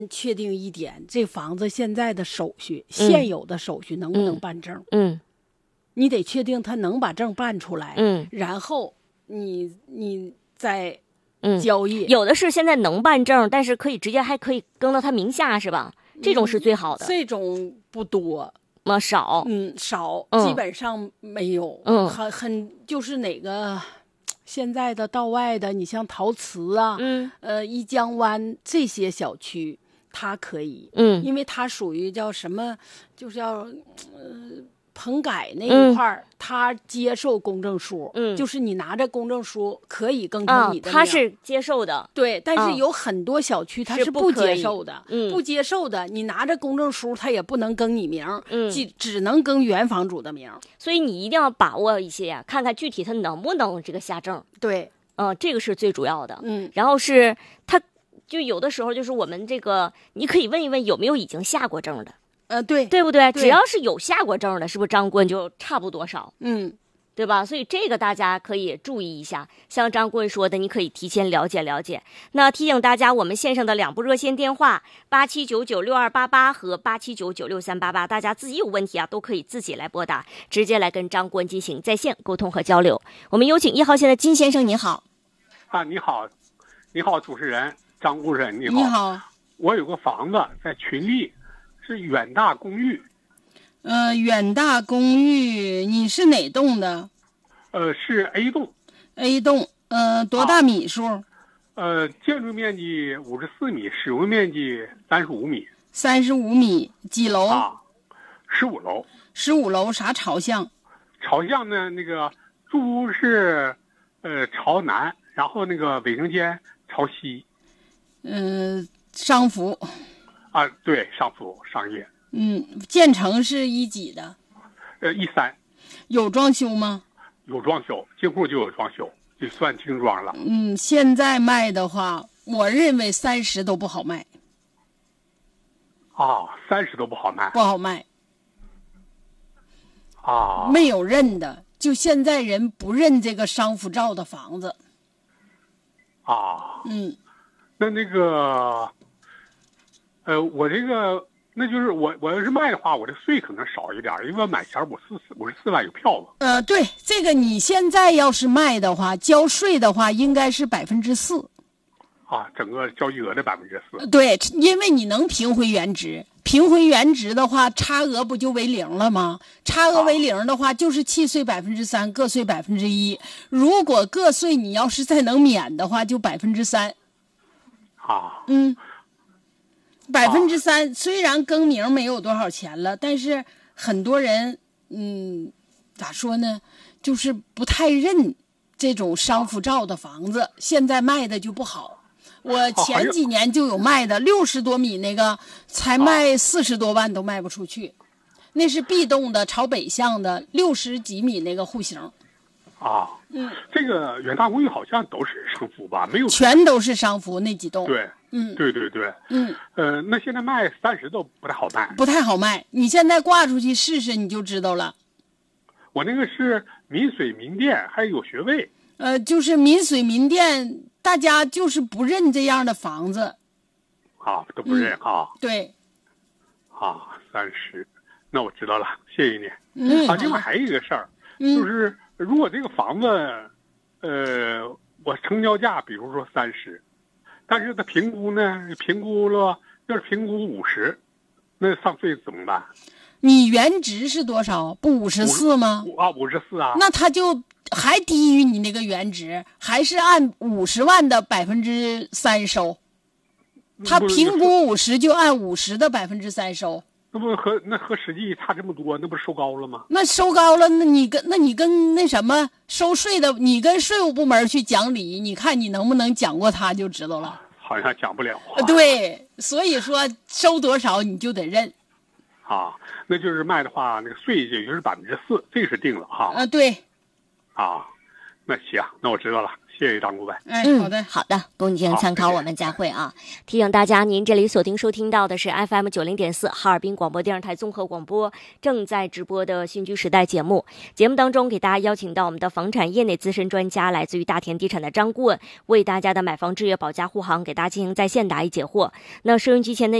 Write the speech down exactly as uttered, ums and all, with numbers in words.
确定一点，这房子现在的手续，嗯、现有的手续能不能办证？ 嗯， 你得确定他能把证办出来。 嗯， 然后你你再嗯交易、 嗯。有的是现在能办证，但是可以直接还可以更到他名下，是吧？这种是最好的。 嗯、这种不多。 吗？少。 嗯，少、 嗯， 基本上没有。 嗯， 很很就是哪个。现在的道外的，你像陶瓷啊， 嗯， 呃，一江湾这些小区，它可以， 嗯， 因为它属于叫什么，就是要，呃，棚改那一块儿， 嗯， 它接受公证书， 嗯， 就是你拿着公证书可以更成你的名， 啊，它是接受的， 对，但是有很多小区它是不接受的， 嗯， 不接受的，你拿着公证书，它也不能更你名， 嗯， 只只能更原房主的名， 所以你一定要把握一些呀，看看具体它能不能这个下证， 对。 嗯，这个是最主要的。 嗯， 然后是他，就有的时候就是我们这个，你可以问一问有没有已经下过证的。 呃，对， 对不对？ 对只要是有下过证的，是不是张棍就差不多少？ 嗯， 对吧？所以这个大家可以注意一下。像张棍说的，你可以提前了解了解。那提醒大家，我们线上的两部热线电话八七九九六二八八和八七九九六三八八，大家自己有问题啊，都可以自己来拨打，直接来跟张棍进行在线沟通和交流。我们有请一号线的金先生，您好。 啊，你好，你好，主持人张顾人，你好。 你好， 我有个房子在群力，是远大公寓。 呃，远大公寓，你是哪栋的？ 呃，是 A 栋。 A 栋，呃，多大米数？ 啊、呃，建筑面积五十四米，使用面积三十五米。 三十五米，几楼？ 啊，十五楼。 十五楼啥朝向？ 朝向呢？那个住屋是，呃，朝南。然后那个卫生间朝西， 嗯、呃，商服， 啊，对，商服商业， 嗯，建成是一几的？ 呃，一三， 有装修吗？ 有装修，进户就有装修，就算精装了。 嗯，现在卖的话，我认为三十都不好卖。 啊，三十都不好卖， 不好卖。 啊， 没有认的，就现在人不认这个商服照的房子。 啊， 嗯， 那那个，呃，我这个，那就是我我要是卖的话，我这税可能少一点，因为我买前五四五十四万有票子。 呃，对，这个你现在要是卖的话，交税的话应该是百分之四。 啊，整个交易额的百分之四。 对，因为你能平回原值，平回原值的话，差额不就为零了吗？差额为零的话，就是契税百分之三，个税百分之一。如果个税你要是再能免的话，就百分之三。 啊， 嗯，百分之三。虽然更名没有多少钱了，但是很多人，嗯，咋说呢，就是不太认这种商服照的房子，现在卖的就不好。我前几年就有卖的，六十多米那个才卖四十多万都卖不出去，那是 B 栋的朝北向的六十几米那个户型。 啊， 嗯， 这个远大公寓好像都是商服吧？没有， 全都是商服那几栋。 对， 嗯， 对对对， 嗯， 呃，那现在卖三十都不太好卖， 不太好卖。你现在挂出去试试，你就知道了。 我那个是民水民电，还有学位。 呃，就是民水民电。大家就是不认这样的房子， 啊，都不认、嗯、啊。 对， 啊，三十，那我知道了，谢谢你。 嗯， 啊，另外还有一个事儿、嗯，就是如果这个房子，呃，我成交价比如说三十，但是他评估呢，评估了要是评估五十，那上税怎么办？ 你原值是多少？不五十四吗？ 啊，五十四啊。 那他就。还低于你那个原值，还是按五十万的百分之三收。他评估五十就按五十的百分之三收。 那不和那和实际差这么多，那不是收高了吗？ 那收高了，那你跟那你跟那什么收税的，你跟税务部门去讲理，你看你能不能讲过他就知道了。 好像讲不了。 对，所以说收多少你就得认。 啊，那就是卖的话，那个税也就是百分之四，这个是定了哈。 啊，对。 啊，那行，那我知道了，谢谢。 谢谢张顾问。 哎，好的， 嗯，好的，供你进行参考。 好谢谢我们再会啊！提醒大家，您这里锁定收听到的是 F M 九零点四哈尔滨广播电视台综合广播正在直播的《新居时代》节目。节目当中给大家邀请到我们的房产业内资深专家，来自于大田地产的张顾问，为大家的买房置业保驾护航，给大家进行在线答疑解惑。那收音机前的